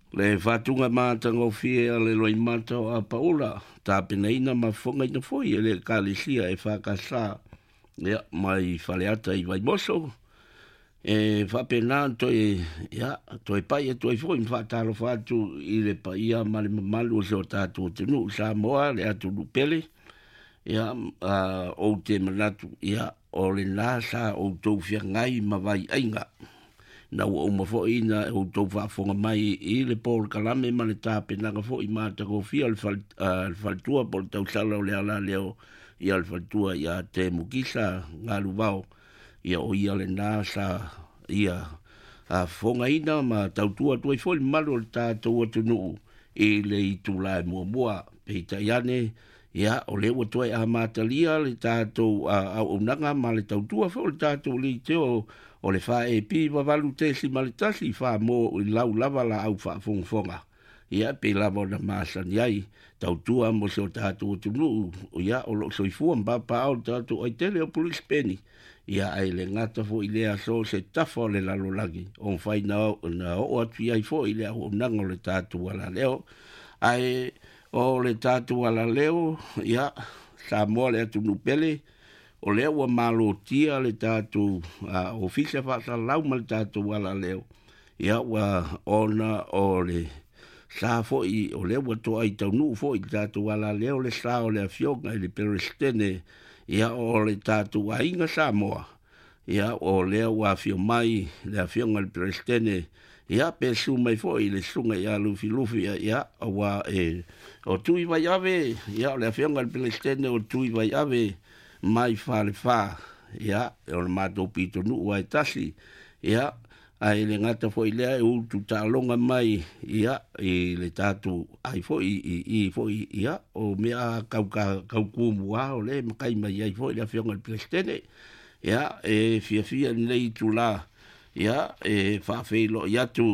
Le whatunga mātanga o fia le roi mata o a paula. Tā pena ina ma whonga ina foi e le kālesia e whakasā. Ia, mai whaleata i vai moso. E whapena toi pai e toi foi mwhataro whatu i le paia male mamalu o seo tātou tenu Samoa le atu lupele. Ia, o te manatu, ia, o le nasa o tau whia ngai ma vai ainga. Na o mafo ina o tau whafonga mai i le Paul Kalame ma le tāpe nanga fo i māta ko fia le faltua po le tau sala o le ala leo i al faltua i a te mukisa ngā luvao ia o ia le nasa ia a fonga ina ma tau tua tua i fo i malo le tātou atunu i le i tūlai mua peita iane ia o le ua toi a mātalia le tātou a unanga ma le tau tua fo le tātou li teo o le wha e pi wawalu te si malitasi wha mō i lau lava la au wha fonga. Ia pe lava na māsan iai, tau tua mo so tātou tunu, o ia o lo soifua mbapa au tātou ai tele o police penny. Ia ai le ngata fo i lea so se tafa o le lalo lagi, o mwhai na o atu iai fo i lea o nango le tātou ala leo. Ai o le tātou ala leo, ia, sa moa le atu nupele, o leo wa malo tia le tātou ofisa whasa lau ma le tātou ala leo. Ia wa ona o le sā foi o leo wa toa i tau nuu foi tātou ala leo le sā o le afionga i le perestene. Ia o le tātou a inga Samoa. Ia o leo wa afio mai le afionga le perestene. Ia pe su mai foi le sunga ia lufi ia o wa o tui vai ave. Ia o le afionga le perestene o tui vai ave. Mai whare wha, ia, e o le mātou pito nu ua e tasi, ia, ai le ngata fo i lea e utu tālonga mai, ia, i le tātou ai fo i fo i, ia, o mea kau kuumua o le makai mai ai fo i le awhionga le prestene, ia, e fia nei tu la, ia, e whawhelo i atu,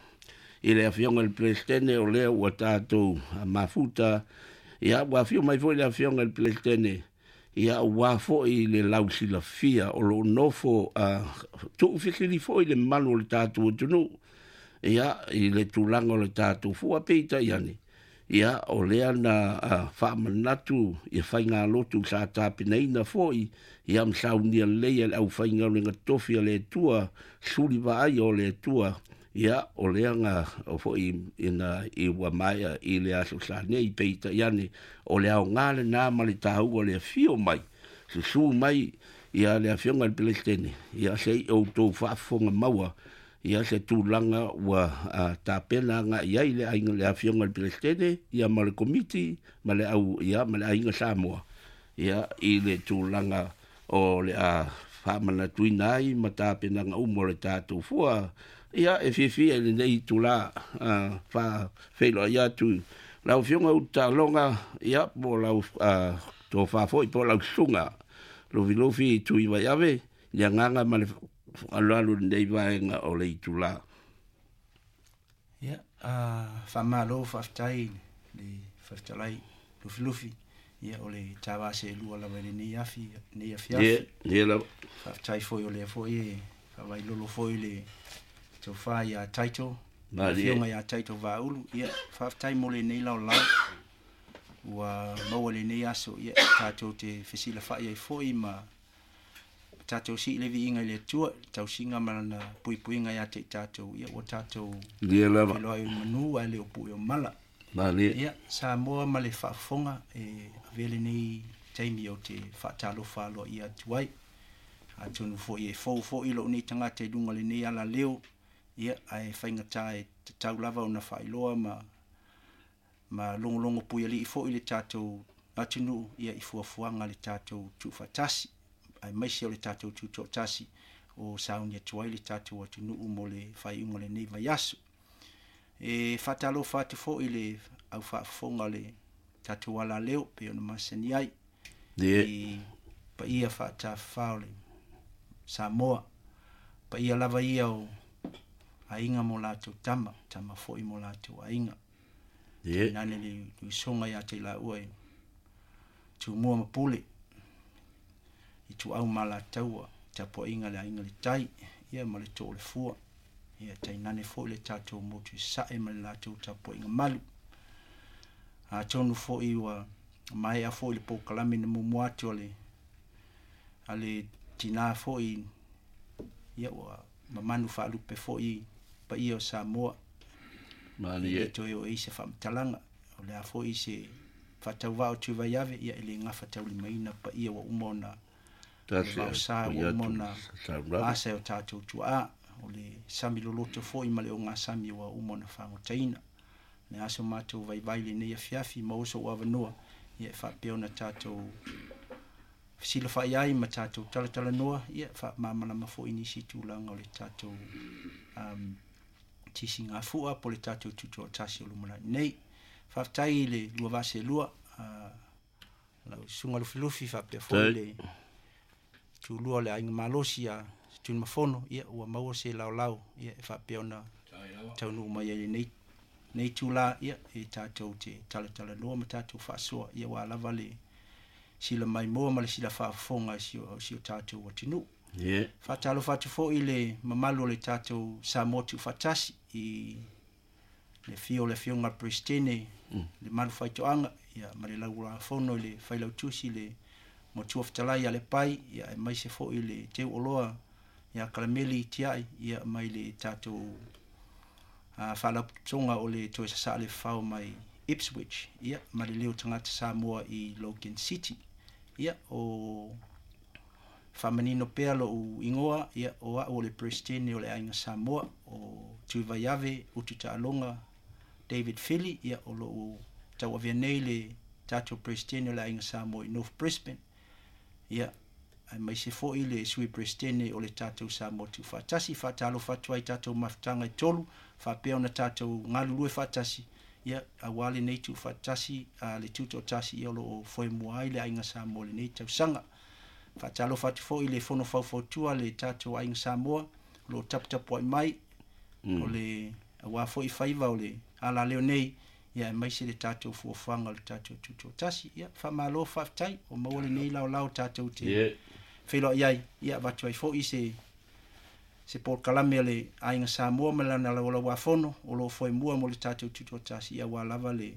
i le awhionga le prestene o lea ua tātou mafuta, ia, ua whio mai fo i le awhionga le prestene, ia ua fo i le lausila fia o lo nofo tu fikiri fo i le manu le tātou tunu ia i le tūlanga le tātou fua peita iani ia o lea na whaamanatu i whainga lotu sa tāpinaina fo i ia msaunia leia au whainga o le ngatofia le tua suri vai o le tua ia o lea ngā o fo i i wamaia i le aso sa nei peita iani o le au ngāle nā mali tāhua le fio mai su mai ia le afionga le pelestene ia se o tō whaafonga maua ia se tūlanga ua tāpena ngā iai le ainga le afionga le pelestene ia ma le komiti ma le au ia ma le ainga Samoa ia i le tūlanga o le whaamana tuinai ma tāpena ngā umo le tātou fua ia e fifi e nei tula fa felo ia tu lau fionga uta longa ia po lau to fa foi po lau sunga lofi tu i vai ave ia nganga ma le alalu nei vai nga o le tula ia fa malo fa tai le fa tai lofi ia o le tawa se lu ala vele ni afi ia la fa tai foi o le foi fa vai lolo foi le to fa ya title ma fionga ya title va ulu ia fa tai mole nei la la wa mole nei aso ia tato te fesila fa ia foi ma tato si le vinga le tua tau singa mana pui nga ya te tato ia o tato ia la lo ai manu ale o pu mala Mali. Ia sa mo ma le fa fonga e vele nei taimi o te fa talo fa lo ia tuai a tunu fo i fo i lo ni tanga te dunga le nei ala leo ia ai fainga tai te tau lava ona fa iloa ma longo pui ali fo i le tato atunu ia i fuafuanga le tato tu fatasi ai mai se le tato tu tasi o saunia tuai le tato atunu mo le fai ngole nei vai asu e fatalo fatu fo i le au fa fonga le tato wala leo pe ona masani ai i pa ia fata faule Samoa pa ia lava ia o ainga mo lato tama fo i mo lato ainga nane le songa ya te la ue tu mua mapule i tu au mala taua ta po inga le ainga le tai ia ma le to le fua ia tainane fo le tātou motu sae ma le lātou tapo inga malu. Tonu fo i wa mai a fo i le poukalame na mumuatu ale tina fo i ia wa mamanu whaalupe fo i pa ia o Samoa. Mani e. To e se whamtalanga o le a fo i se whatau wao tuwa iave ia ele ngā whatau li maina pa ia wa umona wao sa wa umona asa o tātou tua o le sami loloto fo i male o ngā sami wa umona whangotaina. Ne aso mātou vai le nei a fiafi ma oso o avanua ia e whapeo na tātou sila whai ai ma tātou talatala noa ia whapamalama fo i nisi tūlanga o le tātou tisi ngā fua po le tātou tuto o tasi o lumana nei whaftai le lua vase lua lau sunga lufilufi whapea fo le tūlua le ainga malosi a tūn mafono ia ua maua se lau ia e whapeo na taunu mai ele nei tūla ia e tātou te talatala noa ma tātou whaasua ia wa lava le sila mai moa ma le sila whaafonga si o tātou wa tinu. Whatalo whatu fo i le mamalu le tātou sa motu whatasi i le fio ngā pristene le malu whaitoanga ia ma le laura whono le whailau tusi le motua whatalai a le pai ia e mai se fo i le teu oloa ia karameli tiai ia mai le tātou whala tonga o le toe sasa le whao mai Ipswich ia ma le leo tangata Samoa i Logan City ia o whamanino pealo o ingoa ia o le Pristine o le ainga Samoa o Tuivaiave ututa alonga David Philly ia o lo tau avia nei le tātou Pristine o le ainga Samoa i North Brisbane ia mai se fo i le sui Pristine o le tātou Samoa tu whatasi whatalo whatua i tātou maftanga i tolu whapeo na tātou ngalulue whatasi ia awale nei tu whatasi le tuto tasi i olo o foe mua i le ainga Samoa le nei tau sanga whatalo whatu fo i le fono whauwhautua le tātou ainga Samoa lo taputapu ai mai o le awa fo i whaiva o le ala leo nei ia mai se le tātou fuafanga le tātou tuto tasi ia whamalo whaftai o maua le nei lau tātou te whelo iai ia watu ai fo i se Port Kalame le ainga Samoa ma lana la wa fono o lo foi mua mo le tātou tuto tasi ia wa lava le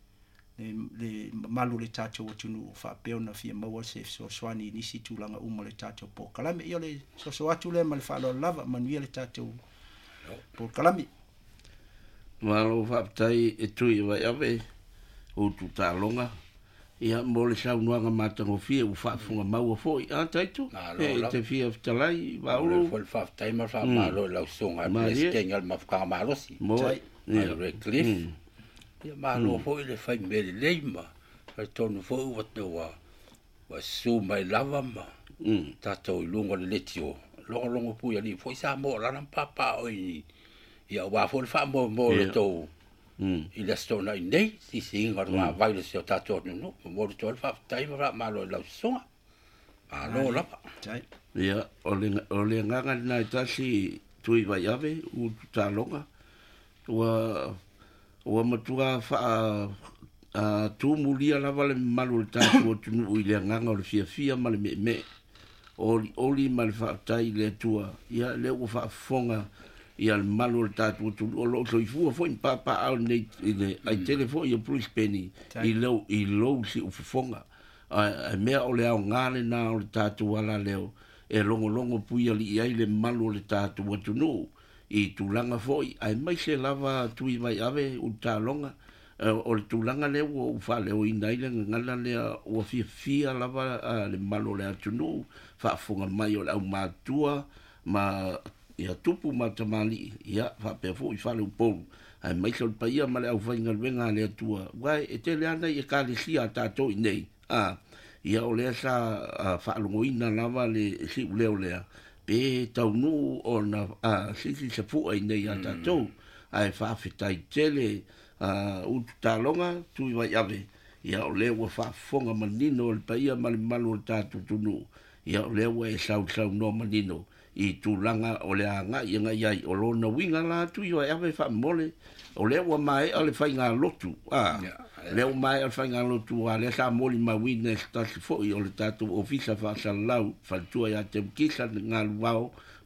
malu le tātou o tunu whapeo na fia maua se so swani nisi tūlanga uma le tātou Port Kalame ia le so atu le ma le whaalo lava manuia le tātou Port Kalame. Malo whaptai e tui vai ave o tu tālonga ia mo le saunuanga matangofia u whaafunga maua foi a taitu e te fia talai vaulu foi whaftai ma whaamalo lau songa prestenga ma whakanga malosi ia Redcliffe ia malo foi le whai mele leima kai tonu foi watoa wa su mai lava ma tātou i lunga le letio longo pui ali foi sa mo rana papa oi ia wa foi whaamo le tau i le stona i nei, si inga rwa vai le seo tātou no, mo le tōle whaftai ma malo lau songa. Malo lapa. Ia, o le nganga nai tasi tui vai ave, u tālonga, ua matua wha tū mulia lava le malo le tātou o tunu i le nganga o le fia ma le me, oli ma le whaftai le tua, ia le ua whafonga, ia le malo le tātou tu o lo i fua foi papa au nei ai telefo ia Brisbane i lo si ufonga a mea o le au ngale na o le tātou ala leo e longo pui ali ai le malo le tātou tu no i tulanga foi ai mai se lava tui vai ave u tālonga o le tulanga le o fa le o inai le ngala le o fia lava le malo le tu no fa fonga mai o au matua ma ia tupu matamali ia whapea fo i whale upolu ai mai sol paia ma le au whainga luenga le atua wai e te leana i e kāle sia tātou i nei ia o lea sa whaalongoina lava le si uleo lea pe tau nu o na sisi sa fua i nei a tātou ai whaafetai tele utu tālonga tui vai ave ia o lea ua whaafonga manino o le paia ma le malo o tātou tunu ia o lea ua e sau no manino i tūlanga o le anga i nga iai o lona winga la tu i ave wha mole o le ua mai ale whai ngā lotu le ua mai ale whai ngā lotu a le sa moli ma wina stasi fo i o le tātou ofisa wha sa lau wha tua i a te mkisa ngā luao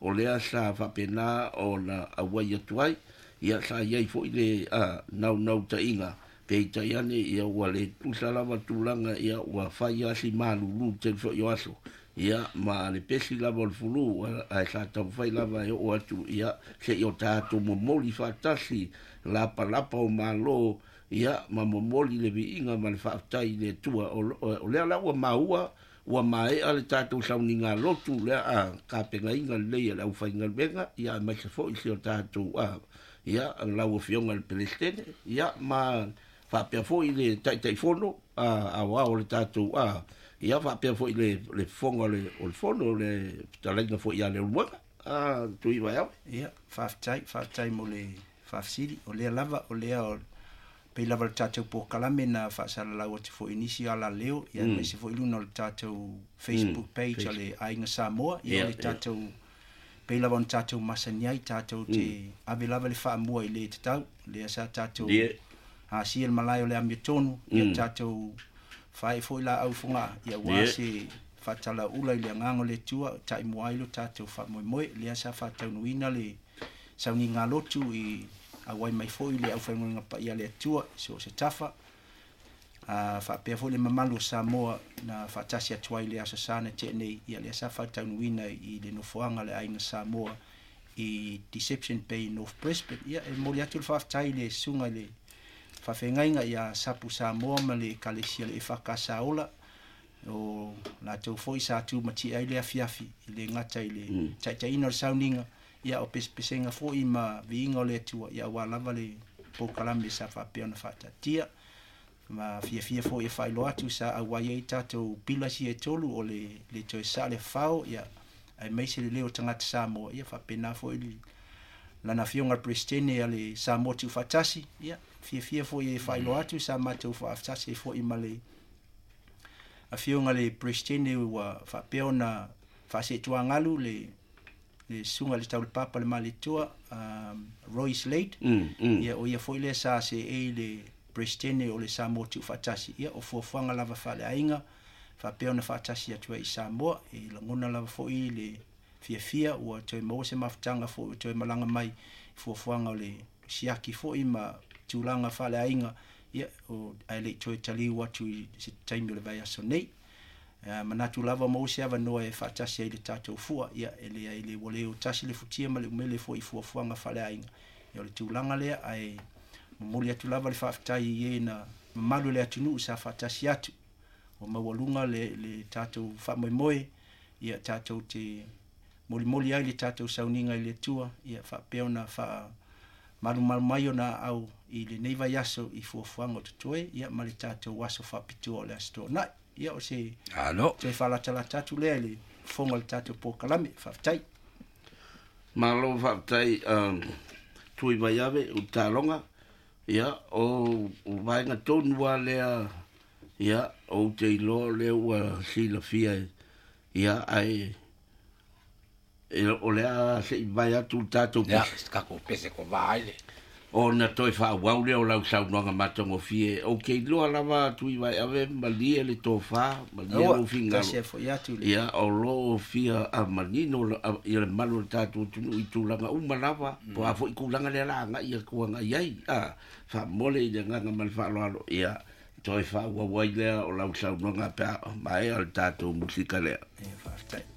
o lea sa whapena o na awai atuai, ia sa iai fo i le nau ta inga, pe i tai ane ia ua le tusalawa tūlanga ia ua whai asi mālulu te fo i aso, ia ma le pesi lava o le fulu, a sa tau whai lava e o atu, ia se i o tātou momoli whatasi, lapa o mālo, ia ma momoli le vi inga ma le whaatai le tua, o lea la ua maua, ua mai ale tātou sauninga lotu lea ka penga inga leia lau whainga benga, ia mai se fo i se o tātou ia ang lau fionga le Palestine, ia ma whapea fo i le tai fono, a wao le tātou ia whapea fo i le fonga o le fono, le talainga fo i ale uruanga, tui vai au. Ia, whaftai mo le whafsiri, o lea lava, o lea o pei lava le tātou po kalame na whaasara lau ati fo inisi ala leo, ia mai se fo iluna o le tātou Facebook page, o le Ainga Samoa, ia le tātou pei lava on tātou masaniai, tātou te ave lava le whaamua i le te tau, lea sa tātou sia le malai o le amia tonu, ia tātou whae fo ila au funga, ia wase whatala ula i le ngango le tua, tai moailo tātou whamoemoe, lea sa whatau nuina le sauni ngā lotu i awai mai fo i le au whaingonga pa ia le tua, so se tafa, whapea fo le mamalu Samoa na whatasi atuai le asa sana te nei, ia le sa whatau nuina i le nofoanga le Ainga Samoa i Deception Bay North Brisbane, ia e mori atu le whaftai le sunga le whawhengainga ia sapu Samoa ma le kalesia le whakasaola o la tau fo i sa tu mati ai le afiafi i le ngata i le taitaina le sauninga, ia o pesenga fo i ma viinga o le atua, ia walawa le pokalame sa whapea na whatatia, ma fia fo i whailo atu sa awai ei tātou pilasi e tolu o le toe sa le whao, ia ai meise le leo tangata Samoa, ia whapena fo i lana fionga Pristine a le Samoa tu whatasi, ia fia fo i whailo atu sa mātou whaafutasi fo i ma le a fionga le Pristine ua whapea na whase tua ngalu le sunga le tau le papa le mali tua Roy Slade, ia o ia fo i le sa se e le Pristine o le Samoa tu whatasi, ia o fuafuanga lava whale ainga, whapea na whatasi atua i Samoa, e langona lava fo i le fia ua toi mawase mafutanga fo i toi malanga mai fuafuanga o le siaki fo i ma tūlanga whale ainga, ia o aile toi tali watu i se taimi le vai aso nei. Manatu lava mawase ava noa e whatasi ai le tātou fua, ia ele wale o tasi le futia ma le umele fo i fuafuanga whale ainga. Ia o le tūlanga lea ai moli atu lava le whaftai i e na mamalu le atunu sa whatasi atu, o mawalunga le tātou whamoemoe, ia tātou te moli ai le tātou sauninga i le tua, ia whapeo na malu mai o na au i le neiva yaso i fuafuanga o tutoe, ia ma le tātou waso whapitua o le asto. Nai, ia o se te whalatala tātou lea le fonga le tātou po kalame, whaftai. Malo whaftai tui vai ave u tālonga, ia o vaenga tonua lea, ia o te ilo lea ua sila fia, ia ai o lea se i vai atu tātou ia kako pese ko vaile o na toi whauau lea o lau saunoanga matongo fie o kei loa lava tui vai ave malia le tōwha malia lo fingalo ia o lo fia a manino i le malu le tātou tunu i tūlanga umalava po a fo i kūlanga lea la ngai a kuanga iai wha mole i le nganga mal whaaloalo ia toi whauau lea o lau saunoanga pia mai al tātou musika lea